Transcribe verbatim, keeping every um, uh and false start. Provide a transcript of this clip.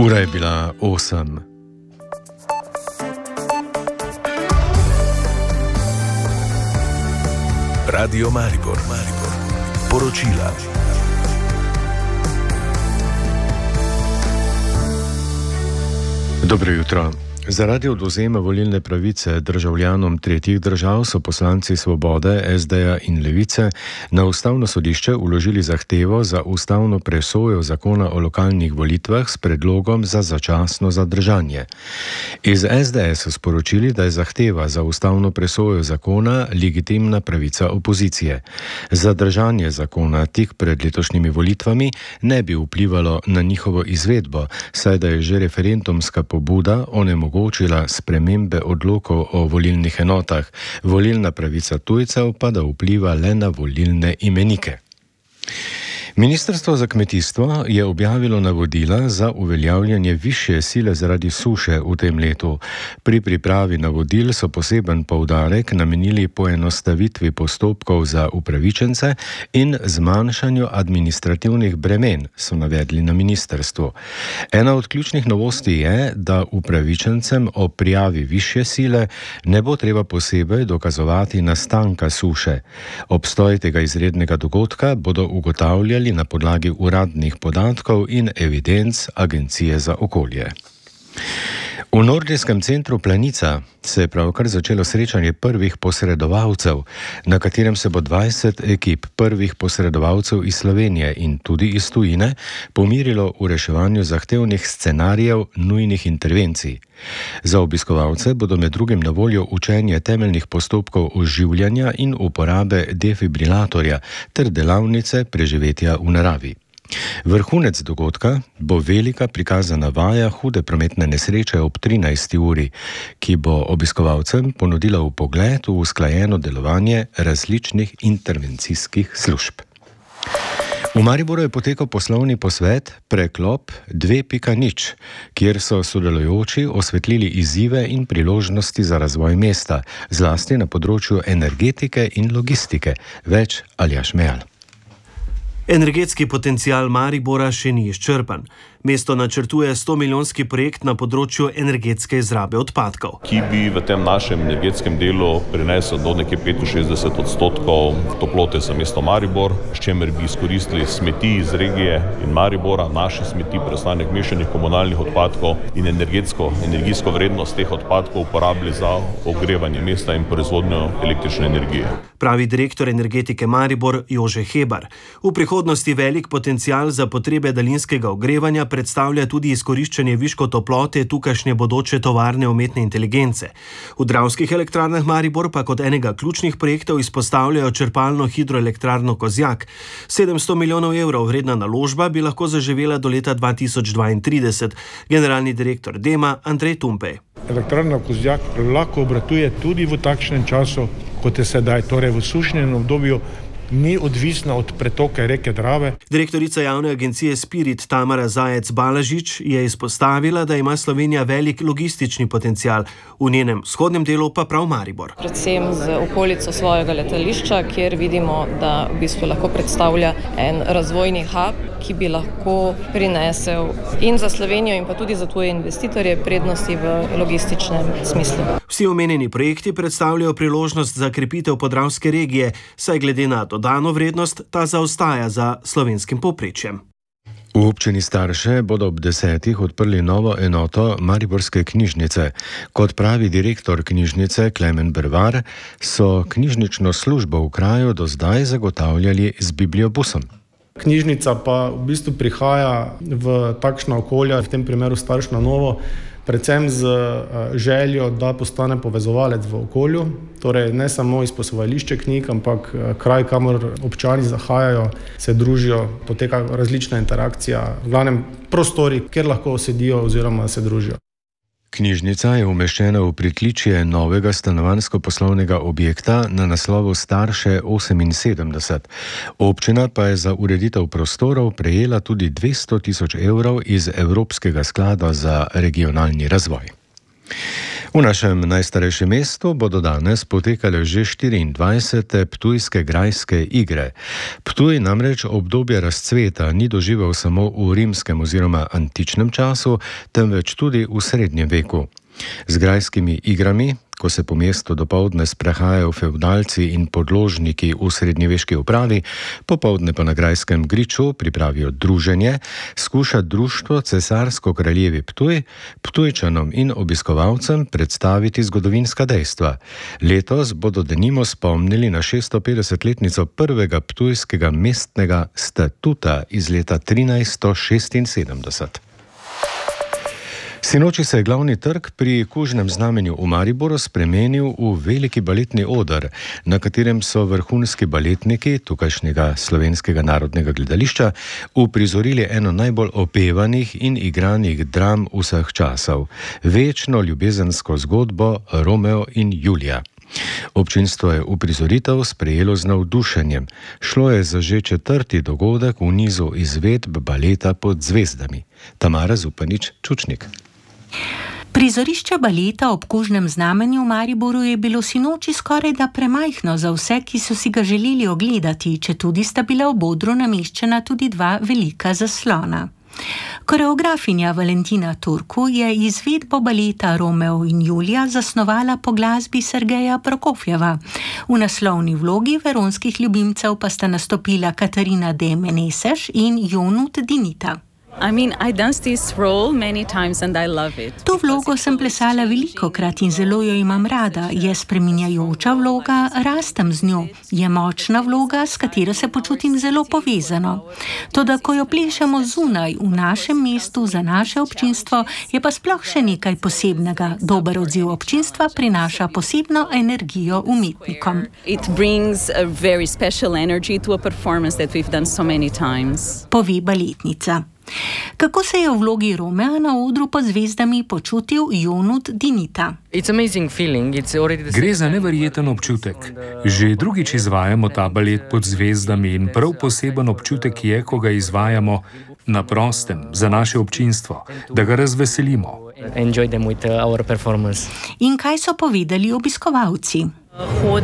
Ura je bila osem. Radio Maribor, Maribor. Poročila. Dobro jutro. Zaradi odvzema volilne pravice državljanom tretjih držav so poslanci Svobode, es de-ja in Levice na Ustavno sodišče vložili zahtevo za ustavno presojo zakona o lokalnih volitvah s predlogom za začasno zadržanje. Iz es de-ja so sporočili, da je zahteva za ustavno presojo zakona legitimna pravica opozicije. Zadržanje zakona tik pred letošnjimi volitvami ne bi vplivalo na njihovo izvedbo, saj da je že referendumska pobuda onemogočila omogočila spremembe odlokov o volilnih enotah, volilna pravica tujcev pa da vpliva le na volilne imenike. Ministrstvo za kmetijstvo je objavilo navodila za uveljavljanje višje sile zaradi suše v tem letu. Pri pripravi navodil so poseben poudarek namenili poenostavitvi postopkov za upravičence in zmanjšanju administrativnih bremen, so navedli na ministrstvu. Ena od ključnih novosti je, da upravičencem o prijavi višje sile ne bo treba posebej dokazovati nastanka suše. Obstoj tega izrednega dogodka bodo ugotavljali na podlagi uradnih podatkov in evidenc Agencije za okolje. V nordijskem centru Planica se je pravkar začelo srečanje prvih posredovalcev, na katerem se bo dvajset ekip prvih posredovalcev iz Slovenije in tudi iz tujine pomirilo v reševanju zahtevnih scenarijev nujnih intervencij. Za obiskovalce bodo med drugim na voljo učenje temeljnih postopkov oživljanja in uporabe defibrilatorja ter delavnice preživetja v naravi. Vrhunec dogodka bo velika prikazana vaja hude prometne nesreče ob trinajsti uri, ki bo obiskovalcem ponudila vpogled v usklajeno delovanje različnih intervencijskih služb. V Mariboru je potekal poslovni posvet Preklop dve pika nič, kjer so sodelujoči osvetlili izzive in priložnosti za razvoj mesta, zlasti na področju energetike in logistike. Več Aljaž Mejal. Energetski potencial Maribora še ni izčrpan. Mesto načrtuje sto milijonski projekt na področju energetske izrabe odpadkov, ki bi v tem našem energetskem delu prinesel do nekje petinšestdeset odstotkov toplote za mesto Maribor, s čimer bi izkoristili smeti iz regije in Maribora, naše smeti, preostanek mešanih komunalnih odpadkov in energetsko, energijsko vrednost teh odpadkov uporabili za ogrevanje mesta in proizvodnjo električne energije. Pravi direktor energetike Maribor Jože Hebar. V prihodnosti velik potencial za potrebe daljinskega ogrevanja predstavlja tudi izkoriščanje viškov toplote tukajšnje bodoče tovarne umetne inteligence. V Dravskih elektrarnah Maribor pa kot enega ključnih projektov izpostavljajo črpalno hidroelektrarno Kozjak. sedemsto milijonov evrov vredna naložba bi lahko zaživela do leta dva tisoč dvaintrideset. Generalni direktor Dema Andrej Tumpej. Elektrarna Kozjak lahko obratuje tudi v takšnem času, kot je sedaj, torej v sušnem obdobju, ni odvisna od pretoka reke Drave. Direktorica javne agencije Spirit Tamara Zajec-Balažič je izpostavila, da ima Slovenija velik logistični potencial, v njenem vzhodnem delu pa prav Maribor. Predvsem z okolico svojega letališča, kjer vidimo, da v bistvu lahko predstavlja en razvojni hub, ki bi lahko prinesel in za Slovenijo in pa tudi za tuje investitorje prednosti v logističnem smislu. Vsi omenjeni projekti predstavljajo priložnost za krepitev podravske regije, saj glede na dodano vrednost ta zaostaja za slovenskim povprečjem. V občini Starše bodo ob desetih odprli novo enoto Mariborske knjižnice. Kot pravi direktor knjižnice Klemen Brvar, so knjižnično službo v kraju do zdaj zagotavljali z bibliobusom. Knjižnica pa v bistvu prihaja v takšna okolja, v tem primeru Starš na novo, predvsem z željo, da postane povezovalec v okolju, torej ne samo izposojališče knjig, ampak kraj, kamor občani zahajajo, se družijo, poteka različna interakcija, v glavnem prostori, kjer lahko sedijo oziroma se družijo. Knjižnica je umeščena v pritličje novega stanovanjsko-poslovnega objekta na naslovu Starše oseminsedemdeset. Občina pa je za ureditev prostorov prejela tudi dvesto tisoč evrov iz Evropskega sklada za regionalni razvoj. V našem najstarejšem mestu bodo danes potekale že štiriindvajsete Ptujske grajske igre. Ptuj namreč obdobje razcveta ni doživel samo v rimskem oziroma antičnem času, temveč tudi v srednjem veku. Z grajskimi igrami, ko se po mestu dopoldne sprehajajo fevdalci in podložniki v srednjeveški upravi, popoldne pa na grajskem griču pripravijo druženje, skuša društvo Cesarsko-kraljevi Ptuj Ptujčanom in obiskovalcem predstaviti zgodovinska dejstva. Letos bodo denimo spomnili na šeststopetdesetletnico prvega ptujskega mestnega statuta iz leta trinajststo šestinsedemdeset. Sinoči se je glavni trg pri Kužnem znamenju v Mariboru spremenil v veliki baletni oder, na katerem so vrhunski baletniki tukajšnjega Slovenskega narodnega gledališča uprizorili eno najbolj opevanih in igranih dram vseh časov, večno ljubezensko zgodbo Romeo in Julija. Občinstvo je uprizoritev sprejelo z navdušenjem. Šlo je za že četrti dogodek v nizu izvedb baleta Pod zvezdami. Tamara Zupanič-Čučnik. Prizorišče baleta ob Kužnem znamenju v Mariboru je bilo sinoči skoraj da premajhno za vse, ki so si ga želeli ogledati, četudi sta bila v bodru nameščena tudi dva velika zaslona. Koreografinja Valentina Turku je izvedbo baleta Romeo in Julija zasnovala po glasbi Sergeja Prokofjeva. V naslovni vlogi veronskih ljubimcev pa sta nastopila Katarina de Meneses in Jonut Dinita. I mean, I danced this role many times and I love it. To vlogo sem plesala velikokrat in zelo jo imam rada. Je spreminjajoča vloga, rastem z njo. Je močna vloga, s katero se počutim zelo povezano. Toda, ko jo plešemo zunaj, v našem mestu, za naše občinstvo, je pa sploh še nekaj posebnega. Dober odziv občinstva prinaša posebno energijo umetnikom. It brings a very special energy to a performance that we've done so many times. Pove baletnica. Kako se je v vlogi Romea na odru Pod zvezdami počutil Jonut Dinita? Gre za neverjeten občutek. Že drugič izvajamo ta balet Pod zvezdami in prav poseben občutek je, ko ga izvajamo na prostem, za naše občinstvo, da ga razveselimo. In kaj so povedali obiskovalci?